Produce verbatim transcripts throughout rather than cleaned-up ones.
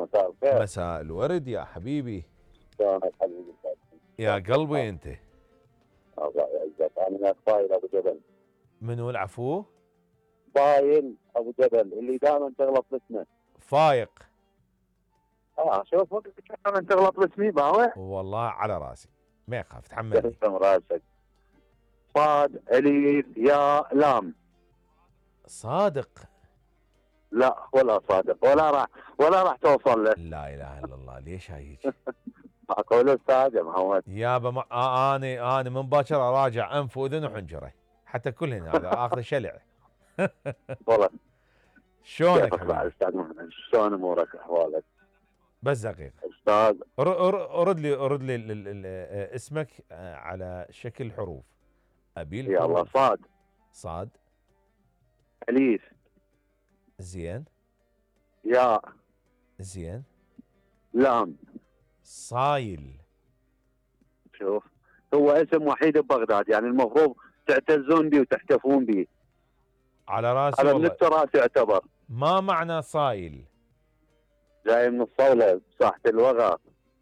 مساء الخير. مساء الورد يا حبيبي. شلونك حبيبي؟ يا قلبي انت. الله يعزك. انا هناك فايل ابو جبل. منو العفو؟ فايل ابو جبل اللي دائما تغلط باسمه. فايق. اه شوف دائما تغلط باسمي باوع. والله على راسي ما يخاف تحملني. تسلم راسك. صاد اليف يا لام. صادق. لا ولا صادق ولا راح ولا راح توصل له. لا اله الا الله، ليش هيك؟ اقول استاذ يا محمد. يابا ما... آه انا انا من باكر اراجع انف واذن وحنجره حتى كلهن هذا اخذ شلع. والله شلونك كيفك بعد حبيبي؟ استاذ محمد؟ شلون امورك احوالك؟ بس دقيقه استاذ ارد لي ارد لي ال- ال- ال- اسمك على شكل حروف. ابي يا الله. الحروف. صاد صاد. اليف زين. يا زين. لام. صايل. شوف هو اسم وحيد ببغداد، يعني المفروض تعتزون به وتحتفون به. على راسي هذا من والله. التراث يعتبر. ما معنى صايل؟ جاي من الصولة بساحة الوغى.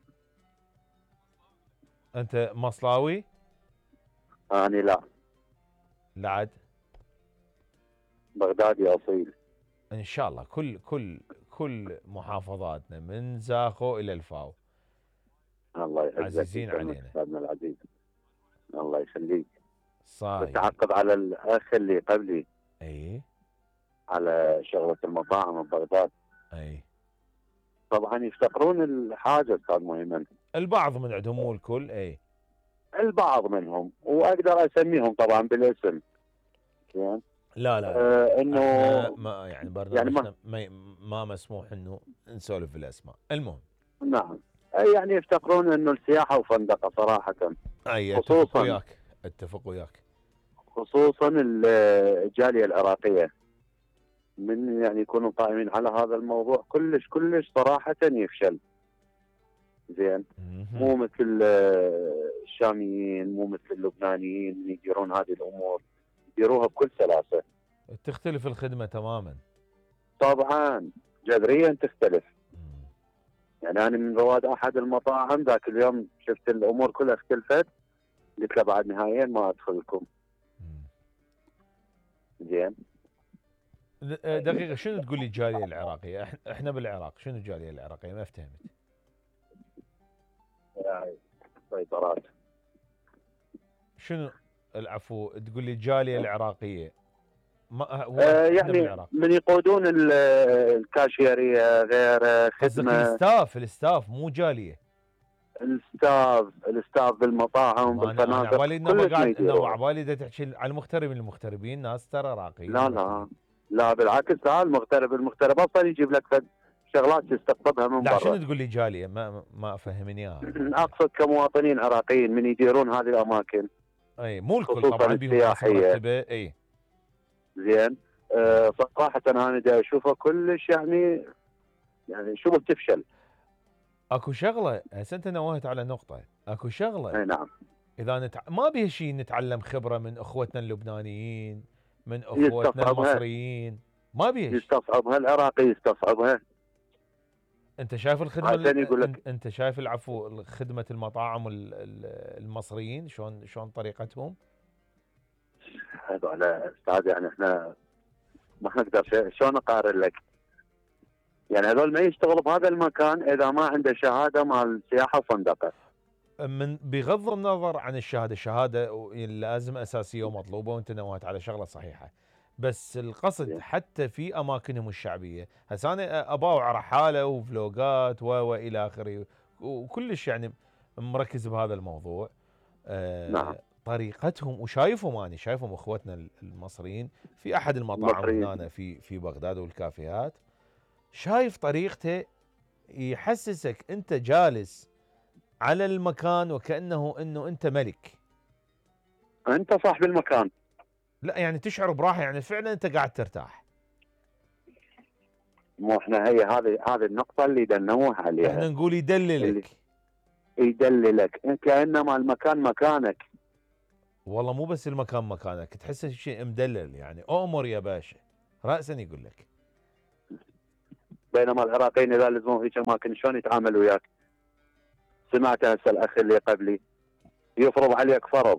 انت مصلاوي؟ اني لا، لعد. بغدادي اصيل. ان شاء الله كل كل كل محافظاتنا من زاخو الى الفاو الله يعزك. عزيزين علينا. استاذنا العزيز الله يخليك. صايل. بتعقب على الاخ اللي قبلي اي على شغلة المطاعم ببغداد. اي. طبعا يفتقرون الحاجة استاذ مهيمن. البعض من عندهم مو الكل. اي البعض منهم واقدر اسميهم طبعا بالاسم. زين. لا لا, آه انه إحنا ما يعني برنامجنا يعني ما, ما مسموح انه نسولف بالاسماء. المهم نعم يعني يفتقرون انه السياحه وفندقه صراحه. اي اتفق وياك اتفق وياك. خصوصا الجاليه العراقيه من يعني يكونوا قائمين على هذا الموضوع كلش كلش صراحه يفشل. زين. مو مثل الشاميين مو مثل اللبنانيين يديرون هذه الامور يديروها بكل سلاسه. تختلف الخدمه تماما. طبعا جذريا تختلف. يعني انا من رواد احد المطاعم ذاك اليوم شفت الامور كلها اختلفت، قلت له بعد نهائيا ما ادخلكم. زين. دقيقه شنو تقول لي الجاليه العراقيه؟ احنا بالعراق شنو الجاليه العراقيه؟ ما فهمت. يعني سيطرات. شنو العفو تقول لي الجاليه العراقيه؟ ما هو آه يعني من يقودون الكاشيريه غير خدمه. الستاف الستاف مو جاليه. الستاف الستاف بالمطاعم بالفنادق. انا عبالي انه قاعد انه عبالي تحكي على المغتربين المغتربين ناس ترى راقيين. لا لا لا بالعكس. لا المغترب المغترب اصلا يجيب لك شغلات تستقطبها من برا. لا شنو تقول لي جاليه؟ ما ما افهمني اياها. اقصد كمواطنين عراقيين من يديرون هذه الاماكن. اي مو الكل طبعا بيهم ناس مرتبه. اي زين. أه صراحه انا دا اشوفها كلش يعني يعني شبه تفشل. اكو شغله هسه انت نوهت على نقطه. اكو شغله. اي نعم. اذا نتع... ما بيها شيء نتعلم خبره من اخوتنا اللبنانيين من اخوتنا المصريين. ما بيها شيء. يستصعبها العراقي يستصعبها. انت شايف الخدمه يقول لك انت شايف العفو خدمه المطاعم المصريين شلون شلون طريقتهم؟ هذول استاذ يعني احنا ما نقدر شلون اقارن لك. يعني هذول ما يشتغلوا بهذا المكان اذا ما عنده شهاده مال سياحه وفندقه. من بغض النظر عن الشهاده، الشهاده لازم اساسيه ومطلوبه وانت نوهت على شغله صحيحه. بس القصد حتى في اماكنهم الشعبيه، هسه انا اباوع رحاله وفلوجات والى اخره وكلش يعني مركز بهذا الموضوع. آه نعم. طريقتهم وشايفهم انا شايفهم اخوتنا المصريين في احد المطاعم هنا في في بغداد والكافيهات، شايف طريقته يحسسك انت جالس على المكان وكانه انه انت ملك. انت صاحب المكان. لا يعني تشعر براحه، يعني فعلا انت قاعد ترتاح. مو احنا هي هذه هذه النقطه اللي ننوه عليها. احنا نقول يدللك. يدللك كانما المكان مكانك. والله مو بس المكان مكانك، تحس شيء مدلل يعني. اؤمر يا باشا راسا يقول لك. بينما العراقيين اذا لزموا هيك اماكن شلون يتعاملوا وياك؟ سمعت هسه الاخ اللي قبلي يفرض عليك فرض.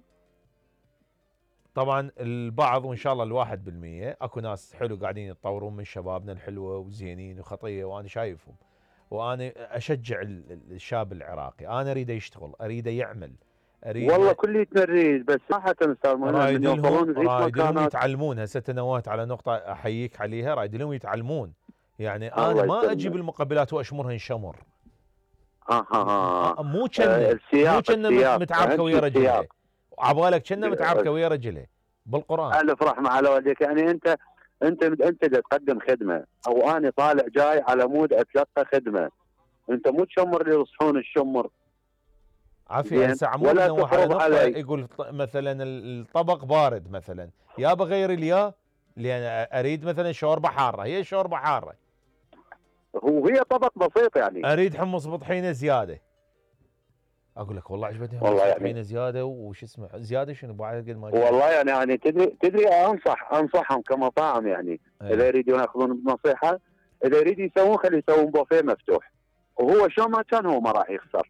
طبعا البعض وان شاء الله الواحد بالمية اكو ناس حلو قاعدين يتطورون من شبابنا الحلوه وزينين وخطيه وانا شايفهم، وانا اشجع الشاب العراقي، انا اريده يشتغل، اريده يعمل، اريد والله كليتنا نريد، بس صراحه استاذ مهند رايد من يوصلون لهم ذيك رايد لهم مكانات. يتعلمون. هسه تنوهت على نقطه احييك عليها، رايد لهم يتعلمون. يعني انا الله ما يسلمك. اجيب المقبلات واشمرهن شمر. اه اه مو آه، كنا مو السياق كنا السياق متعاركه اهم ويا شيء رجلها، السياق. عبالك كنا متعاركه ويا رجلها بالقران. الف رحمه على والديك. يعني انت انت انت دا تقدم خدمه، او انا طالع جاي على مود اتلقى خدمه، انت مو تشمر لي الصحون الشمر. عافية. هسه عمور ولا نوه على تفرض نقطة، علي. يقول ط- مثلا الطبق بارد مثلا، يا بغير اليا لان اريد مثلا شوربة حارة، هي شوربة حارة، هو هي طبق بسيط يعني. اريد حمص بطحينة زيادة، اقول لك والله عجبتني حمص والله يعني بطحينة زيادة وش اسمه زيادة شنو بعد قد ما جاي. والله يعني يعني تدري تدري انصح انصحهم كمطاعم يعني. أي. اذا يريدون ياخذون بنصيحه، اذا يريد يسوون خلي يسوون بوفيه مفتوح، وهو شو ما كان هو ما راح يخسر.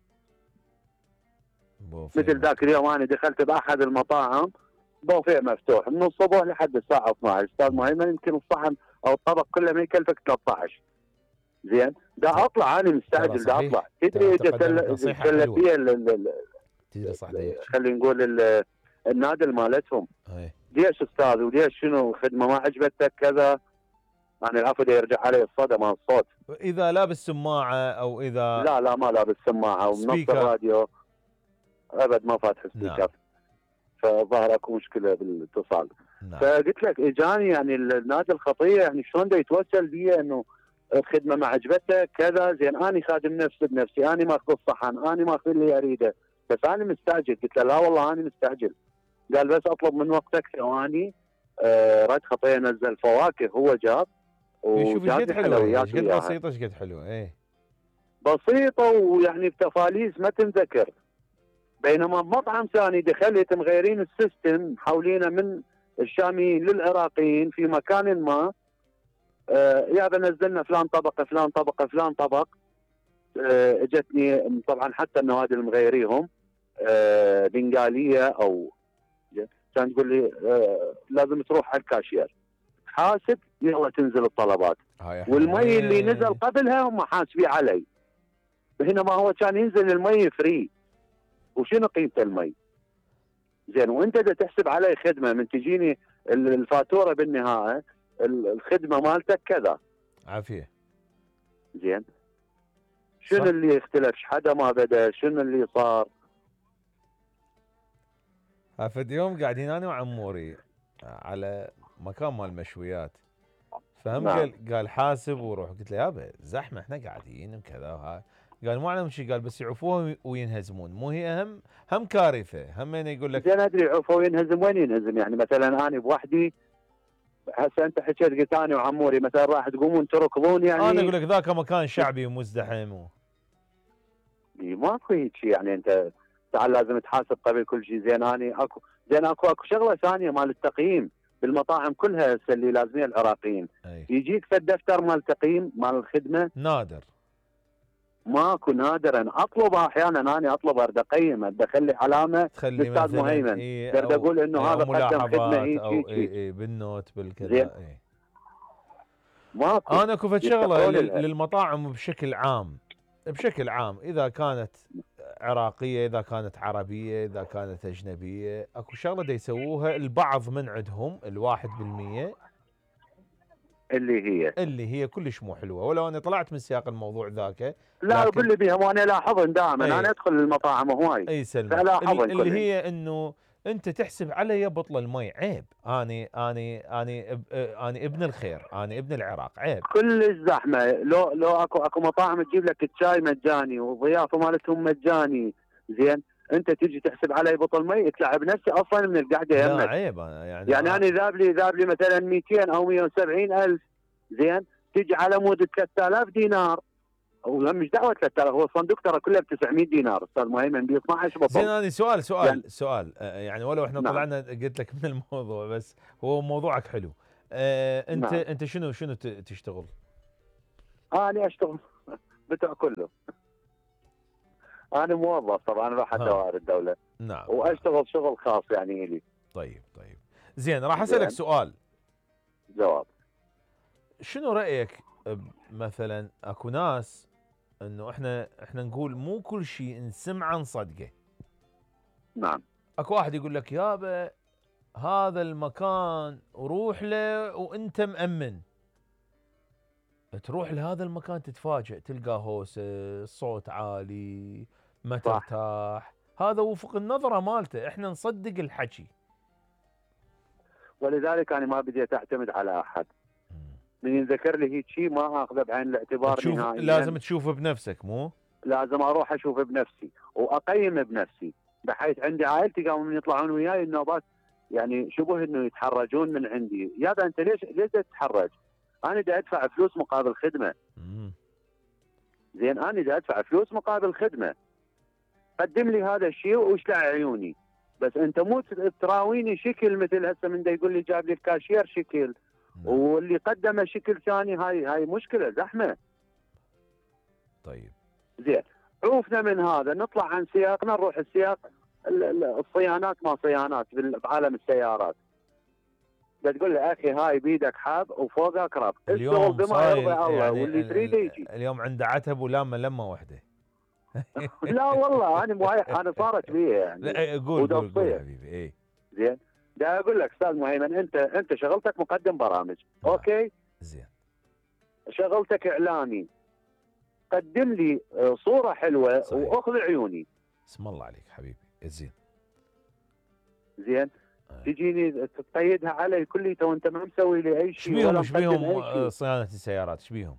مثل ذاك اليوم انا دخلت باحد المطاعم بوفيه مفتوح من الصبح لحد الساعه اثنعش، استاذ مهيمن يمكن الصحن او الطبق كله ما يكلفك ثلاثة عشر. زين دا اطلع انا مستعجل دا اطلع. تدري اجت التلبيه تدري صح ده خلينا نقول النادل مالتهم. ليش استاذ وليش شنو خدمه ما عجبتك كذا؟ يعني العفو دا يرجع علي الصدى مال الصوت. اذا لابس سماعه او اذا لا لا ما لابس سماعه ومنص الراديو ابد ما فاتح سبيكر. نعم. فظهر اكو مشكله بالاتصال. نعم. فقلت لك اجاني يعني النادي الخطيه يعني شلون دا يتوسل بي انه الخدمه ما عجبته كذا. زين اني خادم نفسي بنفسي، اني ماخذ الصحن، اني ماخذ اللي اريده، بس انا مستعجل. قلت له لا والله انا مستعجل. قال بس اطلب من وقتك ثواني. آه رد خطيه نزل فواكه هو جاب وشوف ايش قد حلوه، ايش قد بسيطه، ايش قد حلوه. ايه بسيطه ويعني بتفاليس ما تنذكر. بينما بمطعم ثاني دخلت مغيرين السيستم حولينا من الشاميين للعراقيين في مكان ما. آه يا نزلنا فلان طبق فلان طبق فلان طبق. آه اجتني طبعا حتى النوادي المغيريهم آه بنغاليه او كان تقول لي آه لازم تروح على الكاشير حاسب يلا تنزل الطلبات، والمي اللي نزل قبلها هم حاسبي علي، بينما هو كان ينزل المي فري. وشنو قيمه المي؟ زين وانت دا تحسب علي خدمه من تجيني الفاتوره بالنهايه الخدمه مالتك كذا. عافيه. زين شنو اللي اختلف؟ حدا ما بدا؟ شنو اللي صار؟ هفد يوم قاعدين انا وعموري على مكان مال مشويات، فهم نعم. قال قال حاسب وروح. قلت له يابا زحمه احنا قاعدين وكذا وهاي. قال مو عليهم شيء، قال بس يعوفوها وينهزمون، مو هي اهم هم كارثه. هم يعني يقول لك زين ادري يعوفوا وينهزم. وين ينهزم يعني؟ مثلا انا بوحدي هسه انت حكيت قلت انا وعموري مثلا راح تقومون تركضون يعني. انا اقول لك ذاك مكان شعبي ومزدحم و... ماكو هيك شيء يعني. انت تعال لازم تحاسب قبل كل شيء. زين اني اكو زين اكو اكو شغله ثانيه مال التقييم بالمطاعم كلها هسه اللي لازمين العراقيين. أي. يجيك في الدفتر مال تقييم مال الخدمه نادر. ماكو نادرا. اطلبها احيانا انا اطلب ارد اقيم ادخل لي علامه استاذ مهيمن إيه ارد اقول انه هذا قدم خدمه هيك هيك هيك اي بالنوت بالكذا. اي ماكو. انا كفت شغله للمطاعم بشكل عام بشكل عام، اذا كانت عراقيه، اذا كانت عربيه، اذا كانت اجنبيه، اكو شغله دا يسووها البعض من عندهم الواحد بالمية اللي هي اللي هي كلش مو حلوه. ولو انا طلعت من سياق الموضوع ذاك لا قل لي بيها وانا لاحظهم دائما. انا ادخل المطاعم هواي اي سلمى اللي هي انه انت تحسب علي بطل المي. عيب. اني اني اني اني ابن الخير، اني ابن العراق. عيب كلش زحمه. لو لو اكو اكو مطاعم تجيب لك الشاي مجاني والضيافه مالتهم مجاني. زين انت تجي تحسب علي بطل مي تلعب نفسي اصلا من القعده يمك. لا عيب. انا يعني يعني انا ذاب لي ذاب لي مثلا مئتين او مئة وسبعين الف. زين تجي على مود ثلاثة آلاف دينار. ولا مش دعوه ثلاثة آلاف، هو الصندوق ترى كله ب تسعمئة دينار استاذ مهيمن ب اثني عشر بطل. زين انا سؤال سؤال يعني سؤال يعني ولو احنا نعم. طلعنا قلت لك من الموضوع بس هو موضوعك حلو. اه انت نعم. انت شنو شنو تشتغل؟ انا اشتغل بتوع كله. انا موظف طبعا راح دوائر الدوله. نعم. واشتغل شغل خاص يعني الي. طيب طيب زين، راح اسالك سؤال. جواب. شنو رايك مثلا اكو ناس انه احنا احنا نقول مو كل شيء نسمعه نصدقه. نعم. اكو واحد يقول لك يابا هذا المكان روح له وانت مأمن، تروح لهذا المكان تتفاجئ تلقى هوسه، صوت عالي، ما ترتاح. هذا وفق النظره مالته، احنا نصدق الحكي. ولذلك انا ما بديت اعتمد على احد. من ينذكر لي هيك شيء ما اخذه بعين الاعتبار نهائيا. لازم تشوفه بنفسك، مو؟ لازم اروح اشوفه بنفسي واقيمه بنفسي، بحيث عندي عائلتي قاموا من يطلعون وياي النوبات يعني شبه انه يتحرجون من عندي. يابا انت ليش ليش تتحرج؟ انا دا ادفع فلوس مقابل خدمه. مم. زين انا دا ادفع فلوس مقابل خدمه. قدم لي هذا الشيء واشلع عيوني. بس انت مو تراويني شكل مثل هسه من دا يقول لي جاب لي الكاشير شكل. مم. واللي قدمه شكل ثاني. هاي هاي مشكله زحمه. طيب زين عوفنا من هذا، نطلع عن سياقنا، نروح السياق الصيانات ما صيانات بعالم السيارات. بتقول له اخي هاي بيدك حاب وفوقك رب، اشتغل بما يرضي الله يعني واللي تريد يجي. اليوم عنده عتب ولامه لمه واحده. لا والله انا مهيئ، انا صارت بي يعني. لا قول قول قول حبيبي. ايه زين دا اقول لك استاذ مهيمن، انت انت شغلتك مقدم برامج. آه. اوكي زين. شغلتك اعلامي، قدم لي صوره حلوه صحيح. واخذ عيوني. اسم الله عليك حبيبي. زين زين آه. تجيني تقيدها علي كليته وانت ما مسوي لي اي شيء ولا مقدم اي شيء. صيانه السيارات ايش بيهم؟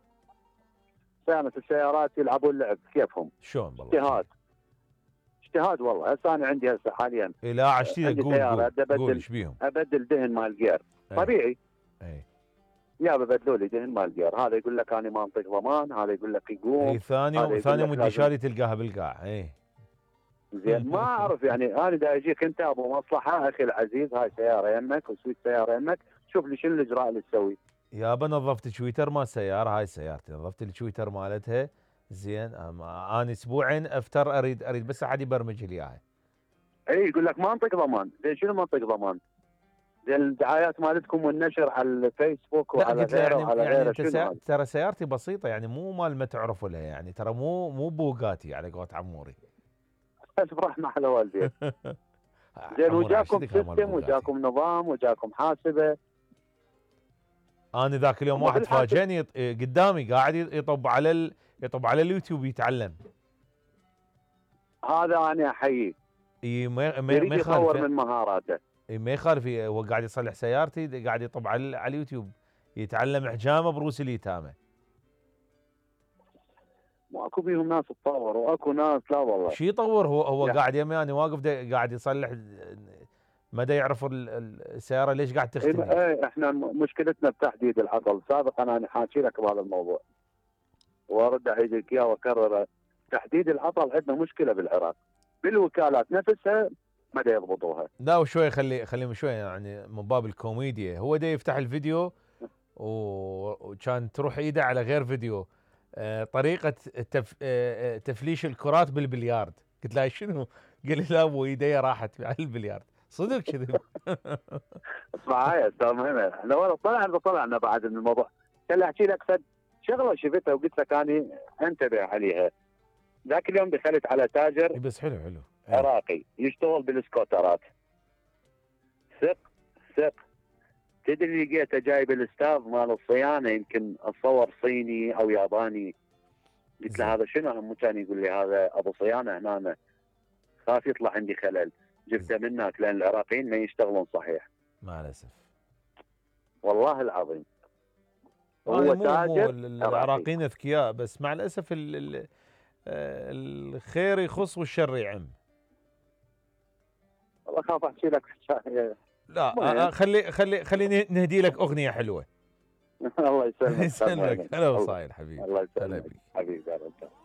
صيانه السيارات يلعبون لعب كيفهم. شلون بالله؟ اجتهاد اجتهاد والله. هسه انا عندي هسه حاليا إيه لا عشتي قول قول قول ايش بيهم؟ ابدل دهن مال جير. ايه. طبيعي. اي يا ببدلوا لي دهن مال جير. هذا يقول لك انا ما انطيك ضمان، هذا يقول لك يقوم. اي ثاني ثاني مدي شاري تلقاها بالقاع. اي زين ما اعرف يعني انا دا اجيك انت ابو مصلحه اخي العزيز، هاي سياره يمك وسويت سياره يمك، شوف لي شنو الاجراء اللي تسوي. يابا نظفت شويتر مال سياره، هاي سيارتي نظفت الشويتر مالتها. زين انا اسبوعين افتر اريد اريد بس احد يبرمج لي اياها. اي يقول لك ما انطيك ضمان. زين شنو ما انطيك ضمان؟ زين الدعايات مالتكم والنشر على الفيسبوك وعلى غيره يعني وعلى غيره. يعني شنو ترى سيارتي بسيطه يعني مو مال ما تعرفوا لها يعني، ترى مو مو بوغاتي على قولة عموري. فرحنا على والديك. زين وجاكم سيستم وجاكم نظام وجاكم حاسبه. انا ذاك اليوم واحد فاجئني قدامي قاعد يطب على ال... يطب على اليوتيوب يتعلم. هذا انا احييه. اي ما ما يريد يطور من مهاراته. اي ما يخالف، هو قاعد يصلح سيارتي قاعد يطب على على اليوتيوب يتعلم حجامه بروس اليتامه. واكو بيهم ناس تطور واكو ناس لا والله. شو يطور؟ هو هو يعني قاعد يماني واقف قاعد يصلح مدى يعرف السياره ليش قاعد تختفي. ايه احنا مشكلتنا بتحديد العطل. سابقا انا حاكي لك بهذا الموضوع وارد اعيدك اياه واكرره. تحديد العطل عندنا مشكله بالعراق، بالوكالات نفسها ما دا يضبطوها. لا وشوي خلي خليهم شوي يعني من باب الكوميديا. هو دا يفتح الفيديو وكان تروح ايده على غير فيديو. آه طريقه تف... آه تفليش الكرات بالبليارد. قلت له شنو؟ قال لي لا ابو ايدي راحت على البليارد. صدق كذب. اسمع هاي استاذ مهند، احنا طلعنا طلعنا بعد من الموضوع. خليني احكي لك فد شغله شفتها وقلت لك اني انتبه عليها. ذاك اليوم دخلت على تاجر بس حلو حلو عراقي يشتغل بالسكوترات. ثق ثق تدري لقيته جايب الاستاذ مال الصيانه، يمكن اتصور صيني او ياباني. قلت له هذا شنو؟ هم كان يقول لي هذا ابو صيانه هنا، خاف يطلع عندي خلل. جبته منك لان العراقيين ما يشتغلون صحيح مع الاسف والله العظيم. هو تاجر. العراقيين اذكياء بس مع الاسف الخير يخص والشر يعم. والله خاف احكي لك. لا خلي خلي خليني نهدي لك اغنيه حلوه. الله يسلمك. يسلمك. هلا وسهلا حبيبي. الله يسلمك حبيبي.